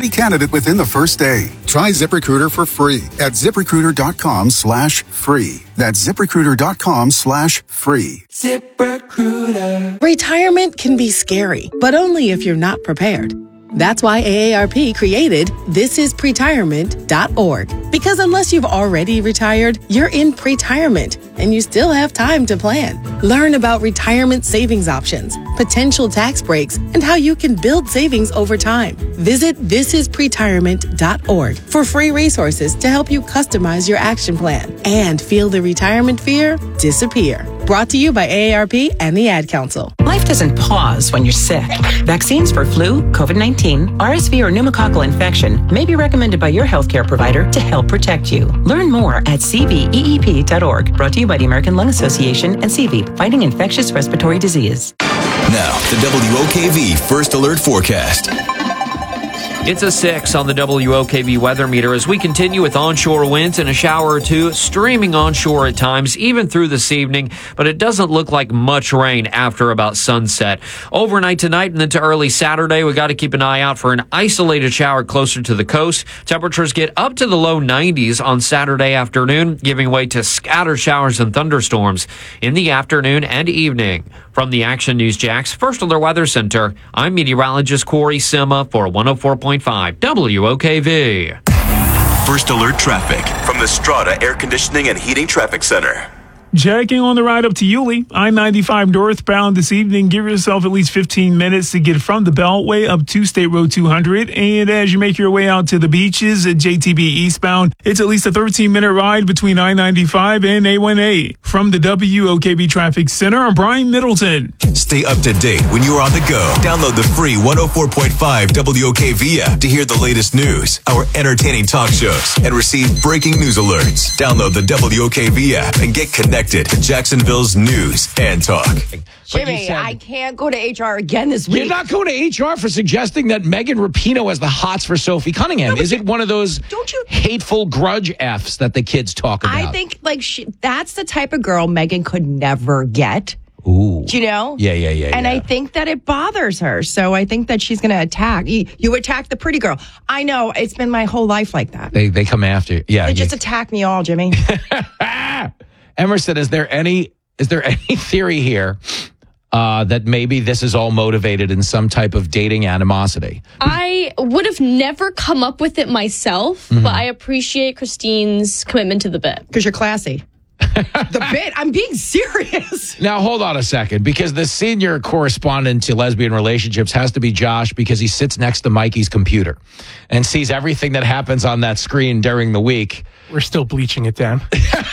quality candidate within the first day. Try ZipRecruiter for free at ZipRecruiter.com/free. That's ZipRecruiter.com/free. ZipRecruiter. Retirement can be scary, but only if you're not prepared. That's why AARP created thisispretirement.org. Because unless you've already retired, you're in pretirement and you still have time to plan. Learn about retirement savings options, potential tax breaks, and how you can build savings over time. Visit thisispretirement.org for free resources to help you customize your action plan and feel the retirement fear disappear. Brought to you by AARP and the Ad Council. Life doesn't pause when you're sick. Vaccines for flu, COVID-19, RSV, or pneumococcal infection may be recommended by your healthcare provider to help protect you. Learn more at cveep.org. Brought to you by the American Lung Association and CVEEP, fighting infectious respiratory disease. Now, the WOKV First Alert Forecast. It's a 6 on the WOKV weather meter as we continue with onshore winds and a shower or two streaming onshore at times, even through this evening, but it doesn't look like much rain after about sunset. Overnight tonight and into early Saturday, we got to keep an eye out for an isolated shower closer to the coast. Temperatures get up to the low 90s on Saturday afternoon, giving way to scattered showers and thunderstorms in the afternoon and evening. From the Action News Jax First Alert Weather Center, I'm meteorologist Corey Sima for 104.5 WOKV. First Alert Traffic from the Strata Air Conditioning and Heating Traffic Center. Checking on the ride up to Yulee, I-95 northbound this evening. Give yourself at least 15 minutes to get from the Beltway up to State Road 200. And as you make your way out to the beaches at JTB eastbound, it's at least a 13-minute ride between I-95 and A1A. From the WOKV Traffic Center, I'm Brian Middleton. Stay up to date when you're on the go. Download the free 104.5 WOKV app to hear the latest news, our entertaining talk shows, and receive breaking news alerts. Download the WOKV app and get connected to Jacksonville's news and talk. Jimmy, I can't go to HR again this week. You're not going to HR for suggesting that Megan Rapinoe has the hots for Sophie Cunningham. Is it one of those hateful grudge Fs that the kids talk about? I think that's the type of girl Megan could never get. Ooh. Do you know? Yeah. And I think that it bothers her. So I think that she's going to attack. You attack the pretty girl. I know. It's been my whole life like that. They come after you. Yeah. They just attack me all, Jimmy. Emerson, is there any theory here that maybe this is all motivated in some type of dating animosity? I would have never come up with it myself, but I appreciate Christine's commitment to the bit. Because you're classy. The bit? I'm being serious. Now, hold on a second, because the senior correspondent to lesbian relationships has to be Josh, because he sits next to Mikey's computer and sees everything that happens on that screen during the week. We're still bleaching it down.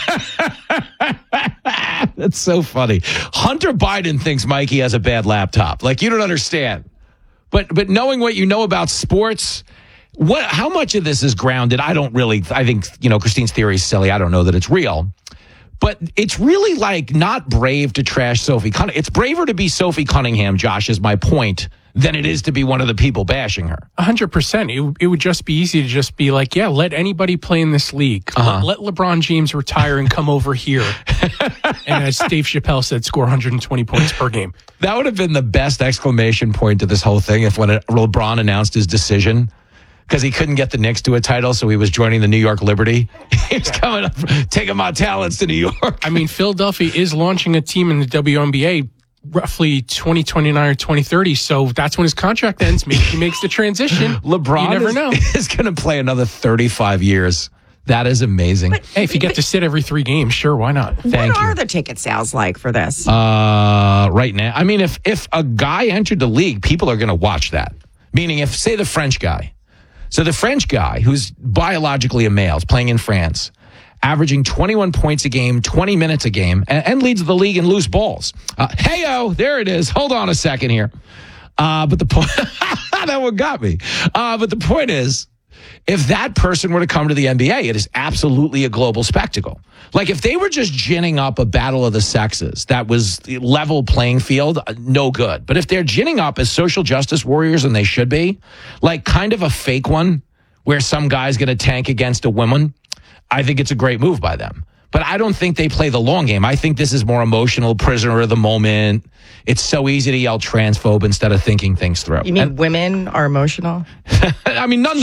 That's so funny. Hunter Biden thinks Mikey has a bad laptop. Like, you don't understand. But knowing what you know about sports, how much of this is grounded? I think, Christine's theory is silly. I don't know that it's real. But it's really not brave to trash Sophie Cunningham. It's braver to be Sophie Cunningham, Josh, is my point, than it is to be one of the people bashing her. 100%. It would just be easy to just be like, yeah, let anybody play in this league. Let LeBron James retire and come over here. And as Dave Chappelle said, score 120 points per game. That would have been the best exclamation point to this whole thing if when LeBron announced his decision, because he couldn't get the Knicks to a title, so he was joining the New York Liberty. He's coming up, taking my talents to New York. I mean, Philadelphia is launching a team in the WNBA roughly 2029 or 2030, so that's when his contract ends. Maybe he makes the transition. LeBron you never know. is going to play another 35 years. That is amazing. Hey, if you get to sit every 3 games, sure, why not? What are the ticket sales like for this? Right now, I mean, if a guy entered the league, people are going to watch that. Meaning, if, say, the French guy. So the French guy, who's biologically a male, is playing in France, averaging 21 points a game, 20 minutes a game, and leads the league in loose balls. Hey-o, there it is. Hold on a second here. But the point, that one got me. But the point is, if that person were to come to the NBA, it is absolutely a global spectacle. Like, if they were just ginning up a battle of the sexes that was the level playing field, no good. But if they're ginning up as social justice warriors, and they should be, like kind of a fake one where some guy's going to tank against a woman, I think it's a great move by them. But I don't think they play the long game. I think this is more emotional, prisoner of the moment. It's so easy to yell transphobe instead of thinking things through. You mean women are emotional? I mean, none